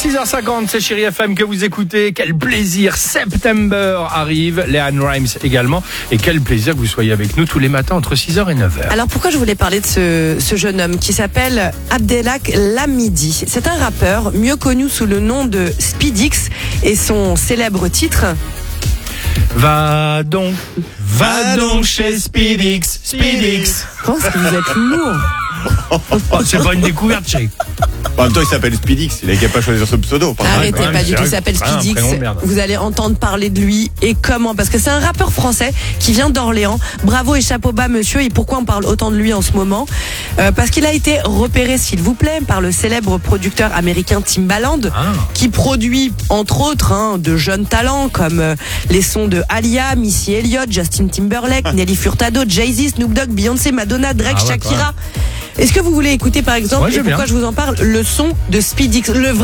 6h50, c'est Chérie FM que vous écoutez. Quel plaisir, September arrive, Leanne Rimes également. Et quel plaisir que vous soyez avec nous tous les matins entre 6h et 9h. Alors pourquoi je voulais parler de ce jeune homme qui s'appelle Abdelak Lamidi. C'est un rappeur mieux connu sous le nom de Speedix et son célèbre titre... Va donc chez Speedix. Je pense que vous êtes lourd. Oh, c'est pas une découverte, Chérie. En même temps, il s'appelle Speedix. Il n'a qu'à pas choisir ce pseudo. Arrêtez, ouais, pas du c'est tout. vrai, Il s'appelle c'est un Speedix. prénom de merde. Vous allez entendre parler de lui et comment. Parce que c'est un rappeur français qui vient d'Orléans. Bravo et chapeau bas, monsieur. Et pourquoi on parle autant de lui en ce moment? Parce qu'il a été repéré, s'il vous plaît, par le célèbre producteur américain Timbaland, qui produit, entre autres, de jeunes talents comme les sons de Alia, Missy Elliott, Justin Timberlake, Nelly Furtado, Jay-Z, Snoop Dogg, Beyoncé, Madonna, Drake, Shakira. Est-ce que vous voulez écouter, par exemple, Ouais, et pourquoi bien. je vous en parle, le son de Speedix, le vrai